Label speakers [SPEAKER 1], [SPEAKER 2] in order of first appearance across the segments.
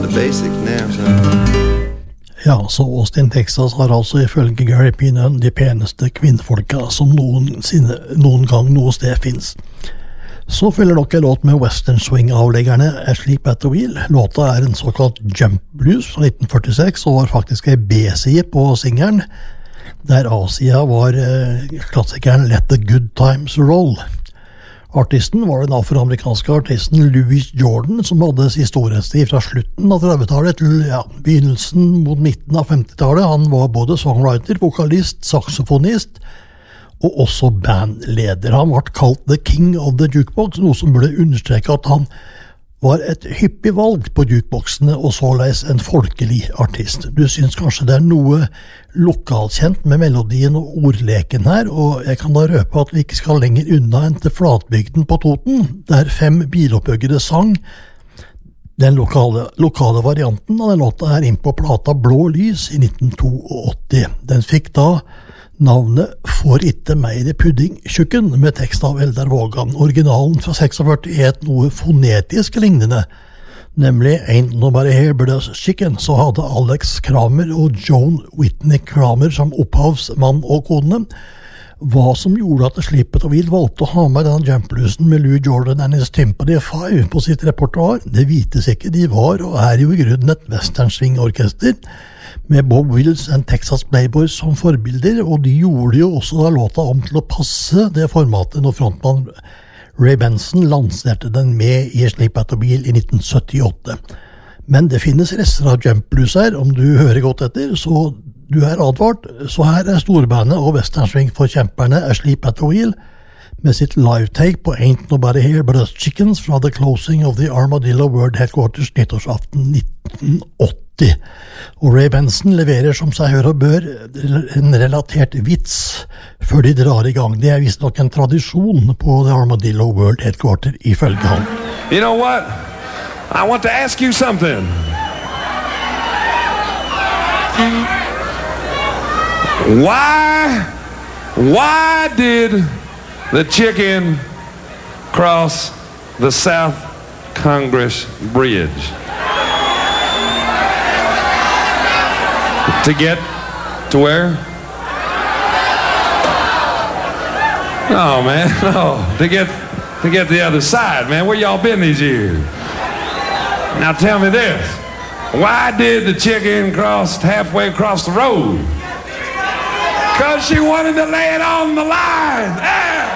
[SPEAKER 1] the basics now, so.
[SPEAKER 2] Ja, så Austin, Texas har altså ifølge Gary Peenan de peneste kvinnefolka som noen gang noe sted finnes. Så følger nok en låt med Western Swing-avleggerne Asleep at the Wheel. Låta er en såkalt jump blues fra 1946 og var faktisk en B-side på singeren, der A-sida var klassikeren Let the Good Times Roll. Artisten var den afroamerikanske artisten Louis Jordan, som hadde sin storhetstid fra slutten av 30-tallet til begynnelsen mot midten av 50-tallet. Han var både songwriter, vokalist, saksofonist og også bandleder. Han ble kalt The King of the Jukebox, noe som burde understreke at han var et hyppig valg på jukeboxene og såleis en folkelig artist. Du syns kanskje det er noe lokalkjent med melodien og ordleken her, og jeg kan da røpe at vi ikke skal lenger unna enn til Flatbygden på Toten, der 5 biloppbyggere sang den lokale varianten av den låta her inn på plata Blå Lys i 1982. Den fikk da navnet For itte meire pudding tjukken, med tekst av Eldar Vågan. Originalen fra 46 er noe fonetisk lignende, nemlig Ain't Nobody Here But Us Chicken. Så hadde Alex Kramer og Joan Whitney Kramer som opphavsmann og kone. Hva som gjorde at Asleep at the Wheel valgte å ha med denne jumpbluesen med Lou Jordan and His Tympany 5 på sitt repertoar, det vites ikke. De var og er jo i grunnen et western swing-orkester med Bob Wills and Texas Playboys som forbilder, og de gjorde jo også da låta om til å passe det formatet når frontmann Ray Benson lanserte den med i Asleep at the Wheel i 1978. Men det finnes rester av jumpblues her, om du hører godt etter, så du er advart. Så her er storbandet og westernsving for kjemperne Asleep at the Wheel med sitt live-take på Ain't Nobody Here But Us Chickens fra The Closing of the Armadillo World Headquarters nyttårsaften 1980. Og Ray Benson leverer som seg hør og bør en relatert vits før de drar i gang. Det er visst nok en tradisjon på The Armadillo World Headquarter ifølge han.
[SPEAKER 3] You know what? I want to ask you something. Why did the chicken cross the South Congress Bridge? To get to where? No, man, no. To get the other side, man. Where y'all been these years? Now tell me this. Why did the chicken cross halfway across the road? Because she wanted to lay it on the line. Yeah.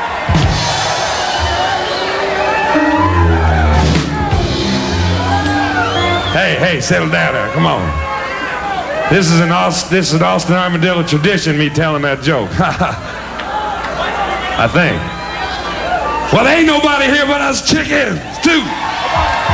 [SPEAKER 3] Hey, settle down there. Come on. This is an Austin Armadillo tradition, me telling that joke. I think. Well, ain't nobody here but us chickens, too.